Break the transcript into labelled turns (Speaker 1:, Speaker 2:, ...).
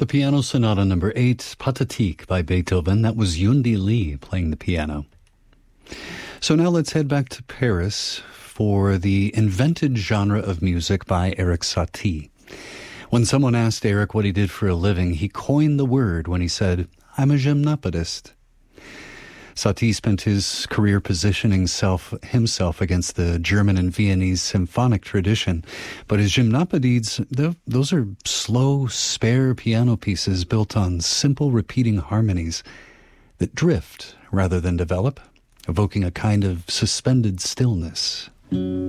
Speaker 1: The Piano Sonata Number 8, Pathétique by Beethoven. That was Yundi Lee playing the piano. So now let's head back to Paris for the invented genre of music by Erik Satie. When someone asked Erik what he did for a living, he coined the word when he said, "I'm a gymnopedist." Satie spent his career positioning himself against the German and Viennese symphonic tradition, but his gymnopédies, those are slow, spare piano pieces built on simple repeating harmonies that drift rather than develop, evoking a kind of suspended stillness.